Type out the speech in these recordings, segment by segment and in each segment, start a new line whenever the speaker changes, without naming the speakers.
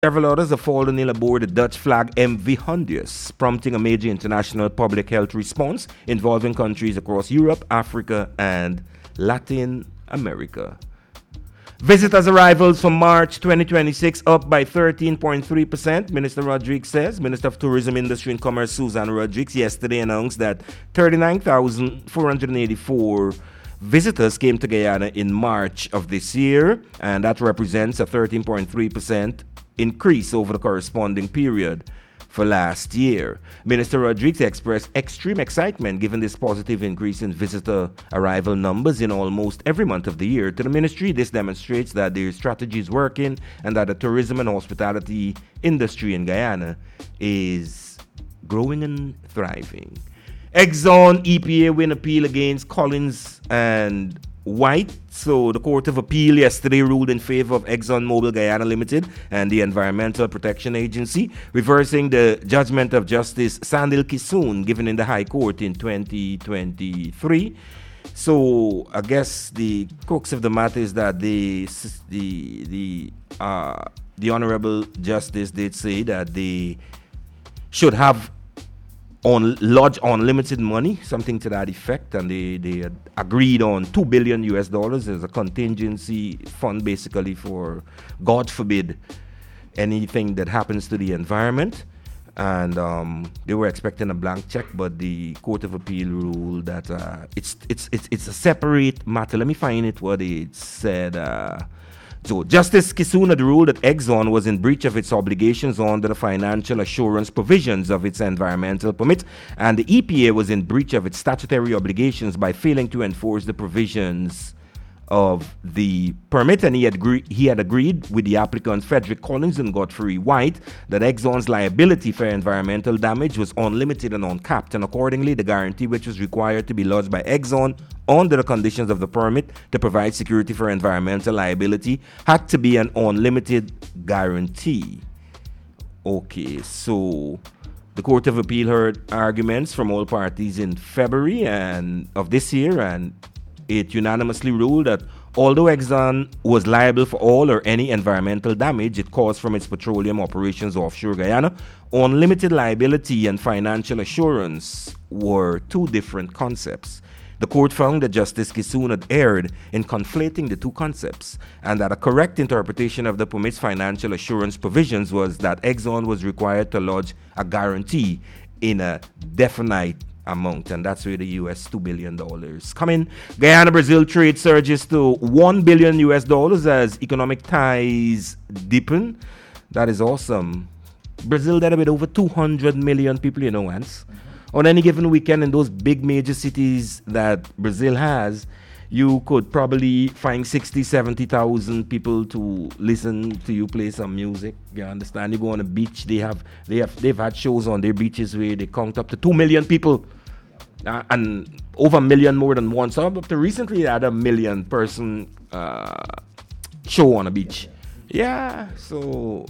Several others have fallen ill aboard the Dutch flag MV Hondius, prompting a major international public health response involving countries across Europe, Africa, and Latin America. Visitors' arrivals for March 2026 up by 13.3%, Minister Rodriguez says. Minister of Tourism, Industry and Commerce Susan Rodriguez yesterday announced that 39,484 visitors came to Guyana in March of this year, and that represents a 13.3% increase over the corresponding period for last year. Minister Rodriguez expressed extreme excitement given this positive increase in visitor arrival numbers in almost every month of the year. To the ministry, this demonstrates that their strategy is working and that the tourism and hospitality industry in Guyana is growing and thriving. Exxon EPA win appeal against Collins and White. So the Court of Appeal yesterday ruled in favor of ExxonMobil Guyana Limited and the Environmental Protection Agency, reversing the judgment of Justice Sandil Kisoon given in the High Court in 2023. So I guess the crux of the matter is that the Honorable Justice did say that they should have lodge unlimited money, something to that effect, and they agreed on $2 billion as a contingency fund, basically for, God forbid, anything that happens to the environment. And they were expecting a blank check, but the Court of Appeal ruled that it's a separate matter. Let me find it what it said. So Justice Kisoon had ruled that Exxon was in breach of its obligations under the financial assurance provisions of its environmental permit, and the EPA was in breach of its statutory obligations by failing to enforce the provisions of the permit. And he had agreed with the applicants Frederick Collins and Godfrey White that Exxon's liability for environmental damage was unlimited and uncapped, and accordingly the guarantee which was required to be lodged by Exxon under the conditions of the permit to provide security for environmental liability had to be an unlimited guarantee. Okay, so the Court of Appeal heard arguments from all parties in February of this year, and it unanimously ruled that although Exxon was liable for all or any environmental damage it caused from its petroleum operations offshore Guyana, unlimited liability and financial assurance were two different concepts. The court found that Justice Kisoon had erred in conflating the two concepts, and that a correct interpretation of the permit's financial assurance provisions was that Exxon was required to lodge a guarantee in a definite amount, and that's where the US $2 billion come in. Guyana-Brazil trade surges to $1 billion as economic ties deepen. That is awesome. Brazil, that a bit over 200 million people, Hans. On any given weekend in those big major cities that Brazil has, you could probably find 60, 70,000 people to listen to you play some music. You understand? You go on a beach, they've had shows on their beaches where they count up to 2 million people. And over a million more than once. So up to recently, they had a 1 million person show on a beach. Yeah, so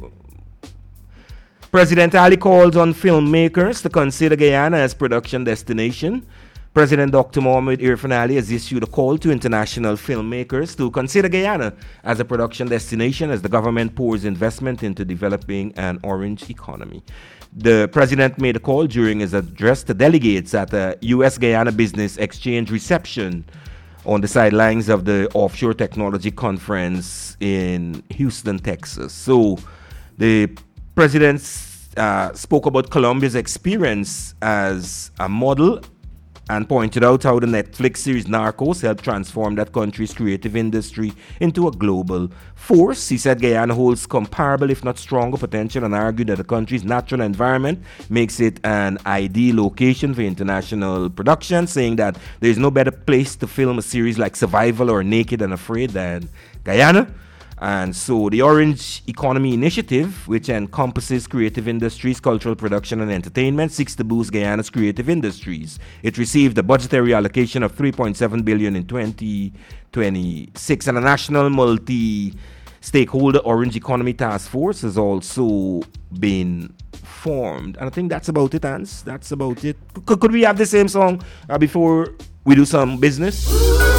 President Ali calls on filmmakers to consider Guyana as production destination. President Dr. Mohamed Irfan Ali has issued a call to international filmmakers to consider Guyana as a production destination as the government pours investment into developing an orange economy. The president made a call during his address to delegates at a U.S. Guyana Business Exchange reception on the sidelines of the Offshore Technology Conference in Houston, Texas. So the president spoke about Colombia's experience as a model and pointed out how the Netflix series Narcos helped transform that country's creative industry into a global force. He said Guyana holds comparable, if not stronger, potential, and argued that the country's natural environment makes it an ideal location for international production, saying that there is no better place to film a series like Survival or Naked and Afraid than Guyana. And so the Orange Economy Initiative, which encompasses creative industries, cultural production, and entertainment, seeks to boost Guyana's creative industries. It received a budgetary allocation of $3.7 billion in 2026, and a national multi-stakeholder Orange Economy Task Force has also been formed. And I think that's about it, Hans. That's about it. Could we have the same song before we do some business?